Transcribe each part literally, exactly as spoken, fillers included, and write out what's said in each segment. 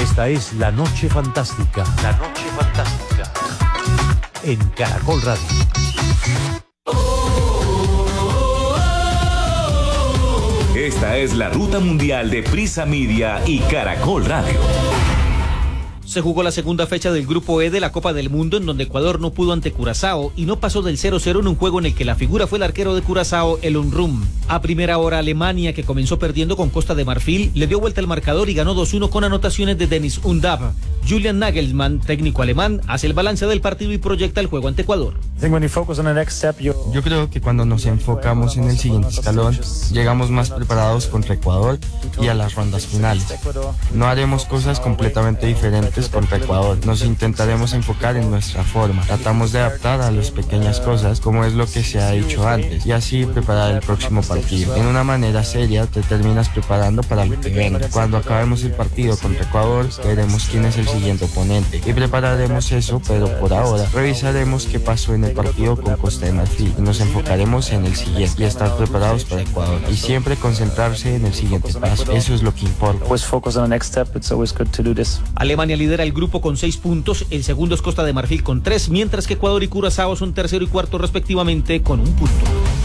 Esta es La Noche Fantástica. La Noche Fantástica. En Caracol Radio. Esta es la ruta mundial de Prisa Media y Caracol Radio. Se jugó la segunda fecha del Grupo E de la Copa del Mundo, en donde Ecuador no pudo ante Curazao y no pasó del cero cero en un juego en el que la figura fue el arquero de Curazao, Elon Rum. A primera hora, Alemania, que comenzó perdiendo con Costa de Marfil, le dio vuelta al marcador y ganó dos uno con anotaciones de Dennis Undav. Julian Nagelsmann, técnico alemán, hace el balance del partido y proyecta el juego ante Ecuador. Yo creo que cuando nos enfocamos en el siguiente escalón, llegamos más preparados contra Ecuador y a las rondas finales. No haremos cosas completamente diferentes contra Ecuador. Nos intentaremos enfocar en nuestra forma. Tratamos de adaptar a las pequeñas cosas como es lo que se ha hecho antes y así preparar el próximo partido. En una manera seria te terminas preparando para lo que viene. Cuando acabemos el partido contra Ecuador, veremos quién es el siguiente oponente y prepararemos eso, pero por ahora revisaremos qué pasó en el partido con Costa de Marfil y nos enfocaremos en el siguiente y estar preparados para Ecuador y siempre concentrarse en el siguiente paso. Eso es lo que importa. Alemania lidera el grupo con seis puntos, el segundo es Costa de Marfil con tres, mientras que Ecuador y Curazao son tercero y cuarto respectivamente con un punto.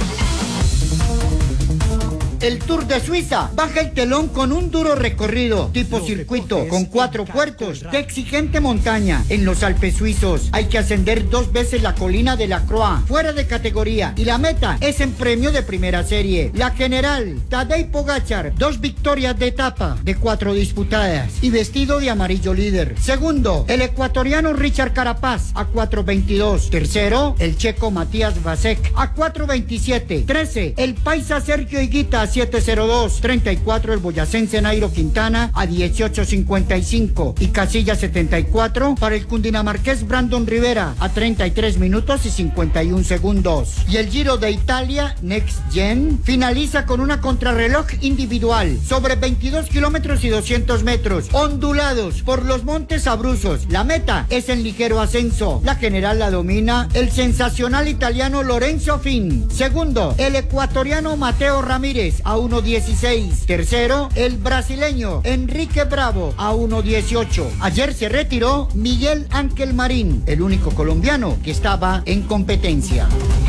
El Tour de Suiza baja el telón con un duro recorrido tipo circuito con cuatro puertos de exigente montaña. En los Alpes suizos hay que ascender dos veces la colina de la Croix, fuera de categoría, y la meta es en premio de primera serie. La general Tadej Pogačar, dos victorias de etapa de cuatro disputadas y vestido de amarillo líder. Segundo, el ecuatoriano Richard Carapaz a cuatro veintidós. Tercero, el checo Matías Vasek a cuatro veintisiete. Trece, el paisa Sergio Higuita a siete cero dos. Treinta y cuatro, el boyacense Nairo Quintana a dieciocho cincuenta y cinco. Y casilla setenta y cuatro para el cundinamarqués Brandon Rivera a treinta y tres minutos y cincuenta y un segundos. Y el Giro de Italia Next Gen finaliza con una contrarreloj individual sobre veintidós kilómetros y doscientos metros, ondulados por los montes Abruzos. La meta es en ligero ascenso. La general la domina el sensacional italiano Lorenzo Fin. Segundo, el ecuatoriano Mateo Ramírez a uno dieciséis. Tercero, el brasileño Enrique Bravo a uno dieciocho. Ayer se retiró Miguel Ángel Marín, el único colombiano que estaba en competencia.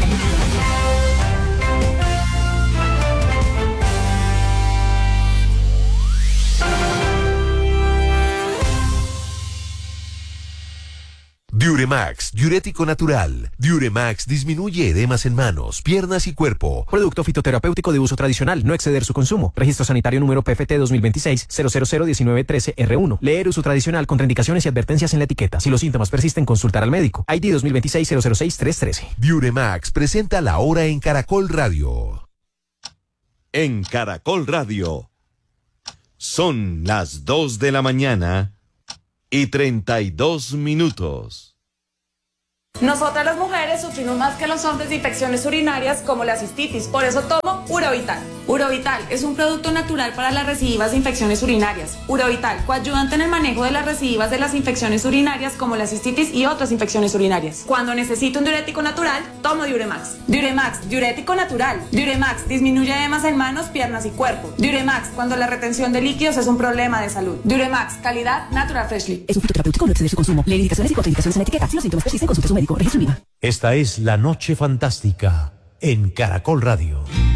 Diuremax, diurético natural. Diuremax disminuye edemas en manos, piernas y cuerpo. Producto fitoterapéutico de uso tradicional, no exceder su consumo. Registro sanitario número P F T dos mil veintiséis cero cero cero diecinueve trece R uno. Leer uso tradicional, contraindicaciones y advertencias en la etiqueta. Si los síntomas persisten, consultar al médico. I D dos mil veintiséis cero cero seis tres trece. Diuremax presenta la hora en Caracol Radio. En Caracol Radio. Son las dos de la mañana y treinta y dos minutos. Nosotras las mujeres sufrimos más que los hombres de infecciones urinarias como la cistitis, por eso tomo Urovital. Urovital es un producto natural para las recidivas de infecciones urinarias. Urovital, coayudante en el manejo de las recidivas de las infecciones urinarias como la cistitis y otras infecciones urinarias. Cuando necesito un diurético natural, tomo Diuremax. Diuremax, diurético natural. Diuremax disminuye edemas en manos, piernas y cuerpo. Diuremax, cuando la retención de líquidos es un problema de salud. Diuremax, calidad Natural Freshly. Es un fitoterapéutico, no exceder su consumo. Lee indicaciones y contraindicaciones en la etiqueta. Si los síntomas persisten, consulte a su médico. Registro I V A. Esta es La Noche Fantástica en Caracol Radio.